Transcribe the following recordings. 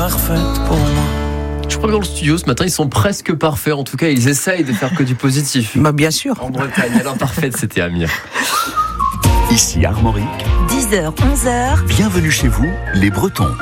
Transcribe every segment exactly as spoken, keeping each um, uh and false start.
Parfaite pour moi. Je crois que dans le studio ce matin, ils sont presque parfaits. En tout cas, ils essayent de faire que du positif. Bah bien sûr. En Bretagne, alors parfaite, c'était Amir. Ici Armorique. dix heures, onze heures. Bienvenue chez vous, les Bretons.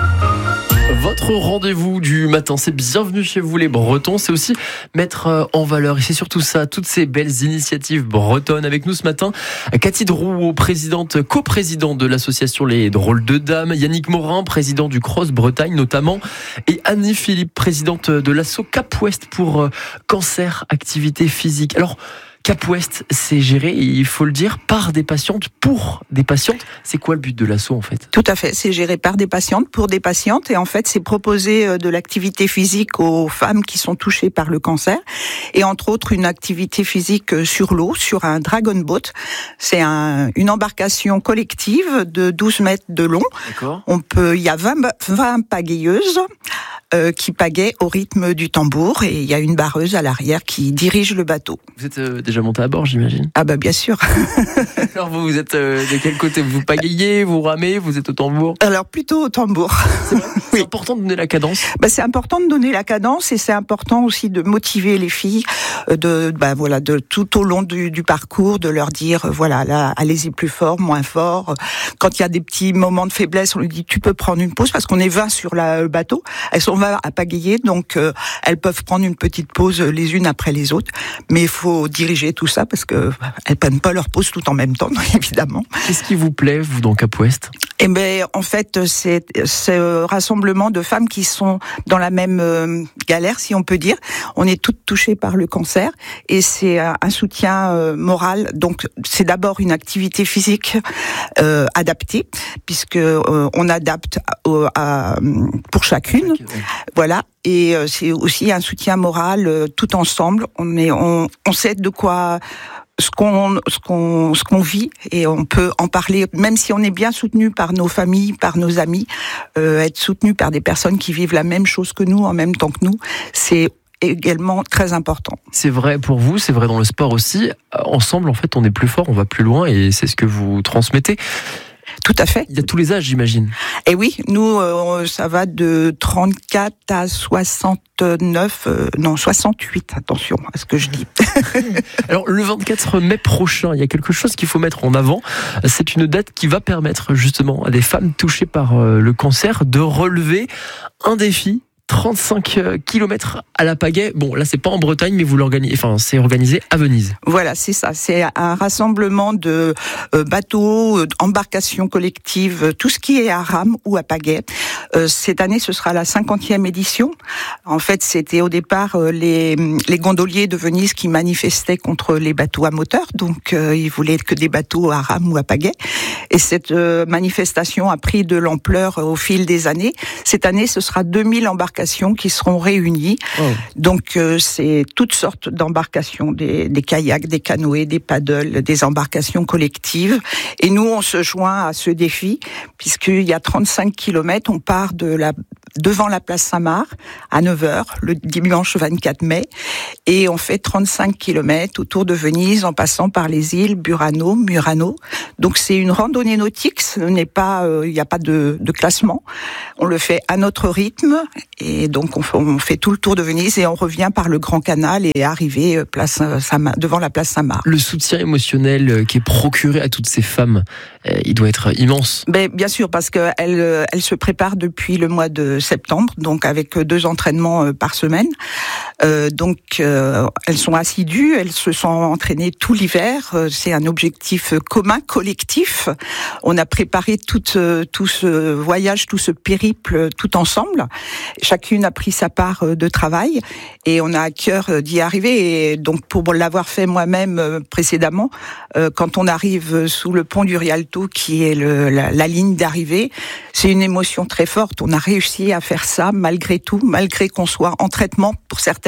Votre rendez-vous du matin, c'est bienvenue chez vous les Bretons. C'est aussi mettre en valeur, et c'est surtout ça, toutes ces belles initiatives bretonnes. Avec nous ce matin, Cathy Drouot, présidente, coprésidente de l'association Les Drôles de Dames, Yannick Morin, président du Cross Bretagne notamment, et Annie Philippe, présidente de l'asso Cap Ouest pour cancer, activité physique. Alors, Cap Ouest, c'est géré, il faut le dire, par des patientes, pour des patientes. C'est quoi le but de l'asso en fait ? Tout à fait, c'est géré par des patientes, pour des patientes, et en fait c'est proposer de l'activité physique aux femmes qui sont touchées par le cancer, et entre autres une activité physique sur l'eau, sur un dragon boat. C'est un, une embarcation collective de douze mètres de long. D'accord. On peut, il y a vingt, vingt pagayeuses euh, qui pagaient au rythme du tambour, et il y a une barreuse à l'arrière qui dirige le bateau. Vous êtes euh, déjà monté à bord, j'imagine ? Ah bah bien sûr. Alors vous, vous êtes euh, de quel côté ? Vous pagayez, vous ramez, vous êtes au tambour ? Alors plutôt au tambour. C'est vrai ? Oui. C'est important de donner la cadence. Bah, c'est important de donner la cadence, et c'est important aussi de motiver les filles de, bah, voilà, de tout au long du, du parcours, de leur dire, voilà, là, allez-y plus fort, moins fort. Quand il y a des petits moments de faiblesse, on lui dit, tu peux prendre une pause, parce qu'on est vingt sur la, le bateau. Elles sont vingt à pagayer, donc euh, elles peuvent prendre une petite pause les unes après les autres. Mais il faut diriger tout ça, parce que elles prennent pas leur pause tout en même temps, évidemment. Qu'est-ce qui vous plaît, vous, dans Cap Ouest ? Eh ben, en fait, c'est ce rassemblement de femmes qui sont dans la même euh, galère, si on peut dire. On est toutes touchées par le cancer, et c'est un, un soutien euh, moral. Donc, c'est d'abord une activité physique euh, adaptée, puisque euh, on adapte à, à, pour chacune. Okay, ouais. Voilà. Et euh, c'est aussi un soutien moral euh, tout ensemble. On est, on, on sait de quoi. Ce qu'on, ce qu'on, ce qu'on vit, et on peut en parler, même si on est bien soutenu par nos familles, par nos amis, euh, être soutenu par des personnes qui vivent la même chose que nous, en même temps que nous, c'est également très important. C'est vrai pour vous, c'est vrai dans le sport aussi. Ensemble, en fait, on est plus fort, on va plus loin, et c'est ce que vous transmettez. Tout à fait. Il y a tous les âges, j'imagine. Et oui, nous, euh, ça va de trente-quatre à soixante-neuf, euh, non, soixante-huit, attention à ce que je dis. Alors, le vingt-quatre mai prochain, il y a quelque chose qu'il faut mettre en avant. C'est une date qui va permettre justement à des femmes touchées par euh, le cancer de relever un défi. trente-cinq kilomètres à la pagaie. Bon, là, c'est pas en Bretagne, mais vous l'organisez, enfin, c'est organisé à Venise. Voilà, c'est ça. C'est un rassemblement de euh, bateaux, d'embarcations collectives, tout ce qui est à rame ou à pagaie. Euh, cette année, ce sera la cinquantième édition. En fait, c'était au départ euh, les, les gondoliers de Venise qui manifestaient contre les bateaux à moteur. Donc, euh, ils voulaient que des bateaux à rame ou à pagaie. Et cette euh, manifestation a pris de l'ampleur au fil des années. Cette année, ce sera deux mille embarcations qui seront réunies. Oh. Donc euh, c'est toutes sortes d'embarcations, des, des kayaks, des canoës, des paddles, des embarcations collectives. Et nous, on se joint à ce défi, puisqu'il y a trente-cinq kilomètres, on part de la, devant la place Saint-Marc à neuf heures, le dimanche vingt-quatre mai, et on fait trente-cinq kilomètres autour de Venise, en passant par les îles Burano, Murano. Donc c'est une randonnée nautique, ce n'est pas, euh, il n'y a pas de, de classement. On le fait à notre rythme, et donc on fait, on fait tout le tour de Venise, et on revient par le Grand Canal et arrivé place Saint-Marc, devant la place Saint-Marc. Le soutien émotionnel qui est procuré à toutes ces femmes, il doit être immense. Ben, bien sûr, parce qu'elles elles se préparent depuis le mois de septembre, donc avec deux entraînements par semaine. Euh, donc euh, elles sont assidues, elles se sont entraînées tout l'hiver. C'est un objectif commun, collectif. On a préparé tout, tout ce voyage, tout ce périple tout ensemble. Chacune a pris sa part de travail, et on a à cœur d'y arriver. Et donc pour l'avoir fait moi-même précédemment, quand on arrive sous le pont du Rialto, qui est le, la, la ligne d'arrivée, c'est une émotion très forte. On a réussi à faire ça malgré tout, malgré qu'on soit en traitement pour certaines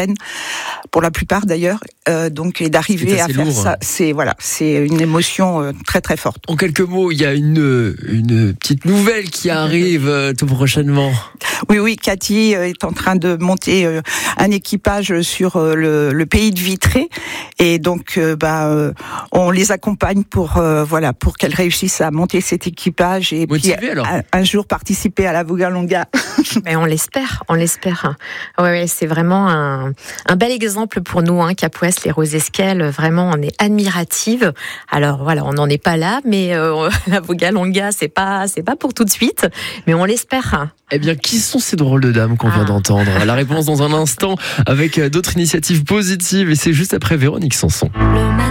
trentaine, pour la plupart d'ailleurs. Euh, donc, et d'arriver à faire lourd. ça, c'est voilà, c'est une émotion euh, très très forte. En quelques mots, il y a une une petite nouvelle qui arrive euh, tout prochainement. Oui, oui, Cathy est en train de monter euh, un équipage sur euh, le, le pays de Vitré, et donc euh, bah euh, on les accompagne pour euh, voilà pour qu'elles réussissent à monter cet équipage et Motivé, puis alors. un, un jour participer à la Vogalonga. Mais on l'espère, on l'espère. Ouais, ouais, c'est vraiment un, un bel exemple pour nous, hein, Cap-Ouest, les Rosesquelles. Vraiment, on est admirative. Alors voilà, on n'en est pas là, mais euh, la Vogalonga, c'est pas, c'est pas pour tout de suite, mais on l'espère. Eh bien, qui sont ces drôles de dames qu'on vient Ah. d'entendre? La réponse dans un instant avec d'autres initiatives positives, et c'est juste après Véronique Sanson. Le matin.